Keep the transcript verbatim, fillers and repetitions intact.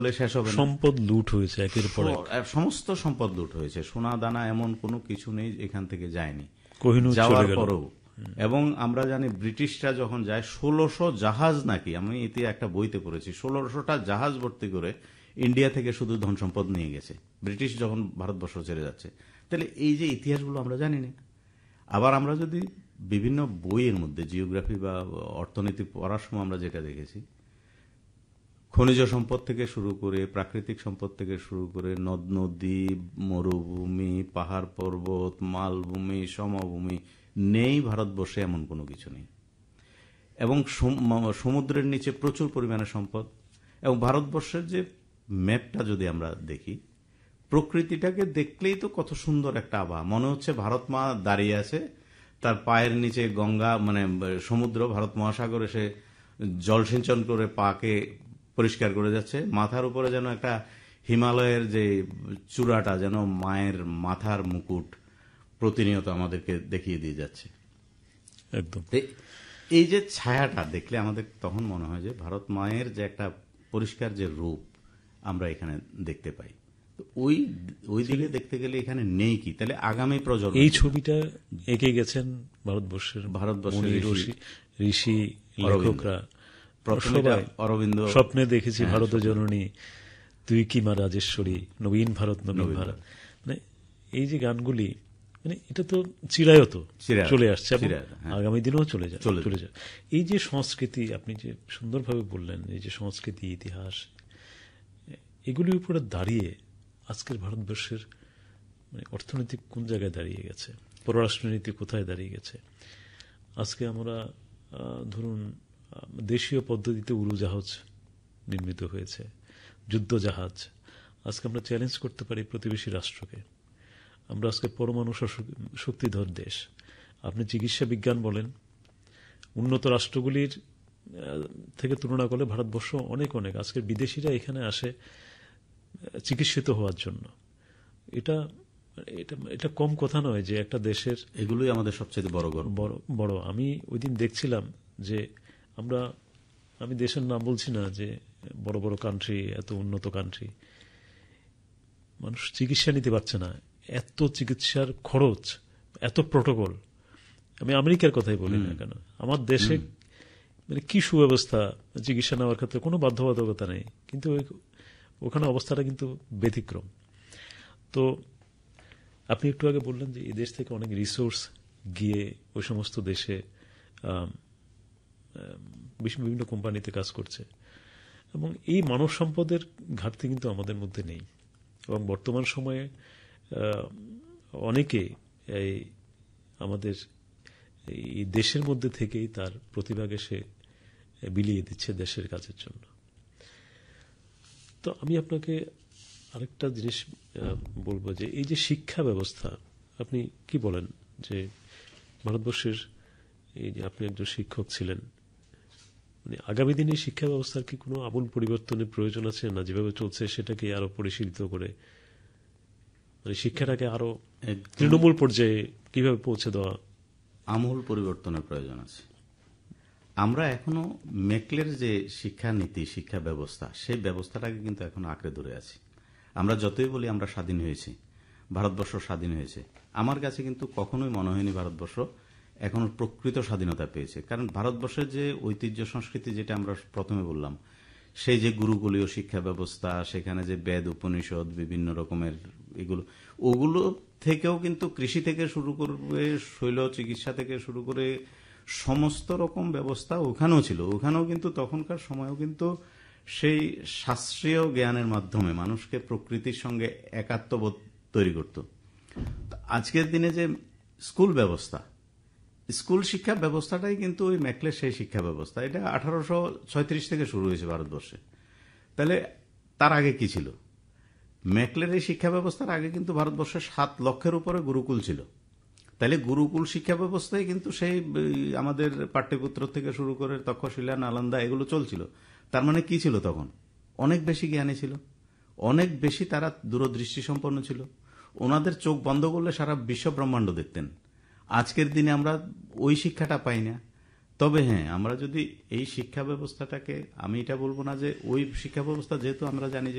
শেষ হবে না। সম্পদ লুট হয়েছে, একের পর এক সমস্ত সম্পদ লুট হয়েছে, সোনা দানা এমন কোনো কিছু নেই এখান থেকে যায়নি, কোহিনূর যাওয়ার পরেও। এবং আমরা জানি ব্রিটিশরা যখন যায় ষোলোশো জাহাজ নাকি, আমি এতে একটা বইতে পড়েছি, ষোলোশোটা জাহাজ ভর্তি করে ইন্ডিয়া থেকে শুধু ধন সম্পদ নিয়ে গেছে ব্রিটিশ যখন ভারতবর্ষ ছেড়ে যাচ্ছে। তাহলে এই যে ইতিহাসগুলো আমরা জানি না। আবার আমরা যদি বিভিন্ন বইয়ের মধ্যে জিওগ্রাফি বা অর্থনীতি পড়ার সময় আমরা যেটা দেখেছি, খনিজ সম্পদ থেকে শুরু করে প্রাকৃতিক সম্পদ থেকে শুরু করে নদ নদী, মরুভূমি, পাহাড় পর্বত, মালভূমি, সমভূমি নেই ভারতবর্ষে, এমন কোনো কিছু নেই। এবং সমুদ্রের নিচে প্রচুর পরিমাণে সম্পদ। এবং ভারতবর্ষের যে ম্যাপটা যদি আমরা দেখি, প্রকৃতিটাকে দেখলেই তো কত সুন্দর একটা আবহাওয়া, মনে হচ্ছে ভারত মা দাঁড়িয়ে আছে, তার পায়ের নিচে গঙ্গা মানে সমুদ্র, ভারত মহাসাগর এসে জলসিঞ্চন করে পাকে পরিষ্কার করে যাচ্ছে, মাথার উপরে যেন একটা হিমালয়ের যে চূড়াটা যেন মায়ের মাথার মুকুট প্রতিনিয়ত আমাদেরকে দেখিয়ে দিয়ে যাচ্ছে। একদম এই যে ছায়াটা দেখলে আমাদের তখন মনে হয় যে ভারত মায়ের যে একটা পরিষ্কার যে রূপ আমরা এখানে দেখতে পাই, ওই ওই দিকে দেখতে গেলে এখানে নেই কি? তাহলে আগামী প্রজন্ম এই ছবিটা এঁকে গেছেন ভারতবর্ষের ভারতবর্ষের ঋষি লেখকরা। অরবিন্দ স্বপ্নে দেখেছি ভারত জননী, তুই কি মা রাজেশ্বরী, নবীন ভারত নবীন ভারত, মানে এই যে গানগুলি, মানে এটা তো চিরায়ত চলে আসছে, আগামী দিনেও চলে যায় চলে যায় এই যে সংস্কৃতি আপনি যে সুন্দরভাবে বললেন, এই যে সংস্কৃতি ইতিহাস, এগুলির উপরে দাঁড়িয়ে আজকের ভারতবর্ষের মানে অর্থনৈতিক কোন জায়গায় দাঁড়িয়ে গেছে, পররাষ্ট্রনীতি কোথায় দাঁড়িয়ে গেছে। আজকে আমরা ধরুন দেশীয় পদ্ধতিতে উড়োজাহাজ নির্মিত হয়েছে, যুদ্ধ জাহাজ। আজকে আমরা চ্যালেঞ্জ করতে পারি প্রতিবেশী রাষ্ট্রকে। আমরা আজকে পরমাণু শক্তিধর দেশ। আপনি চিকিৎসা বিজ্ঞান বলেন, উন্নত রাষ্ট্রগুলির থেকে তুলনা করলে ভারতবর্ষ অনেক অনেক আজকের বিদেশিরা এখানে আসে চিকিৎসিত হওয়ার জন্য। এটা এটা এটা কম কথা নয় যে একটা দেশের, এগুলোই আমাদের সবচেয়ে বড় বড় বড় আমি ওই দিন দেখছিলাম যে আমরা, আমি দেশের নাম বলছি না, যে বড় বড় কান্ট্রি, এত উন্নত কান্ট্রি, মানুষ চিকিৎসা নিতে পারছে না, এত চিকিৎসার খরচ, এত প্রটোকল। আমি আমেরিকার কথাই বলি না কেন, আমার দেশে মানে কি সুব্যবস্থা চিকিৎসা নেওয়ার ক্ষেত্রে, কোনো বাধ্যবাধকতা নেই, কিন্তু ওখানে অবস্থাটা কিন্তু ব্যতিক্রম। তো আপনি একটু আগে বললেন যে এই দেশ থেকে অনেক রিসোর্স গিয়ে ওই সমস্ত দেশে বিভিন্ন কোম্পানিতে কাজ করছে, এবং এই মানব সম্পদের ঘাটতি কিন্তু আমাদের মধ্যে নেই। এবং বর্তমান সময়ে অনেকে এই আমাদের এই দেশের মধ্যে থেকেই তার প্রতিভাকে সে বিলিয়ে দিচ্ছে দেশের কাজের জন্য। তো আমি আপনাকে আরেকটা জিনিস বলবো যে এই যে শিক্ষা ব্যবস্থা, আপনি কি বলেন যে ভারতবর্ষের, এই যে আপনি একজন শিক্ষক ছিলেন, মানে আগামী দিনে শিক্ষা ব্যবস্থার কি কোনো আমূল পরিবর্তনের প্রয়োজন আছে, না যেভাবে চলছে সেটাকে আরো পরিশীলিত করে মানে শিক্ষাটাকে আরো তৃণমূল পর্যায়ে কিভাবে পৌঁছে দেওয়া? আমূল পরিবর্তনের প্রয়োজন আছে। আমরা এখনো মেকলের যে শিক্ষা নীতি, শিক্ষা ব্যবস্থা, সেই ব্যবস্থাটাকে কিন্তু এখনো আঁকড়ে ধরে আছি। আমরা যতই বলি আমরা স্বাধীন হয়েছি, ভারতবর্ষ স্বাধীন হয়েছে, আমার কাছে কিন্তু কখনোই মনে হয়নি ভারতবর্ষ এখন প্রকৃত স্বাধীনতা পেয়েছে। কারণ ভারতবর্ষের যে ঐতিহ্য সংস্কৃতি, যেটা আমরা প্রথমে বললাম, সেই যে গুরুকুলীয় শিক্ষা ব্যবস্থা, সেখানে যে বেদ উপনিষদ বিভিন্ন রকমের এগুলো, ওগুলো থেকেও কিন্তু কৃষি থেকে শুরু করে শৈল চিকিৎসা থেকে শুরু করে সমস্ত রকম ব্যবস্থা ওখানেও ছিল। ওখানেও কিন্তু তখনকার সময়েও কিন্তু সেই শাস্ত্রীয় জ্ঞানের মাধ্যমে মানুষকে প্রকৃতির সঙ্গে একাত্মবোধ তৈরি করত। আজকের দিনে যে স্কুল ব্যবস্থা, স্কুল শিক্ষা ব্যবস্থাটাই কিন্তু ওই ম্যাকলের সেই শিক্ষা ব্যবস্থা। এটা আঠারোশো ছয়ত্রিশ থেকে শুরু হয়েছে ভারতবর্ষে। তাহলে তার আগে কি ছিল? ম্যাকলের এই শিক্ষা ব্যবস্থার আগে কিন্তু ভারতবর্ষে সাত লক্ষের উপরে গুরুকুল ছিল। তাহলে গুরুকুল শিক্ষা ব্যবস্থায় কিন্তু সেই আমাদের পাট্যপুত্র থেকে শুরু করে তক্ষশিলা, নালন্দা এগুলো চলছিল। তার মানে কি ছিল? তখন অনেক বেশি জ্ঞানী ছিল, অনেক বেশি তারা দূরদৃষ্টি সম্পন্ন ছিল। ওনাদের চোখ বন্ধ করলে সারা বিশ্ব ব্রহ্মাণ্ড দেখতেন। আজকের দিনে আমরা ওই শিক্ষাটা পাই না। তবে হ্যাঁ, আমরা যদি এই শিক্ষা ব্যবস্থাটাকে, আমি এটা বলবো না যে ওই শিক্ষা ব্যবস্থা, যেহেতু আমরা জানি যে